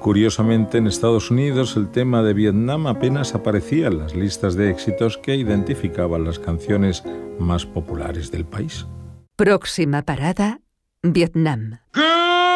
Curiosamente, en Estados Unidos el tema de Vietnam apenas aparecía en las listas de éxitos que identificaban las canciones más populares del país. Próxima parada, Vietnam.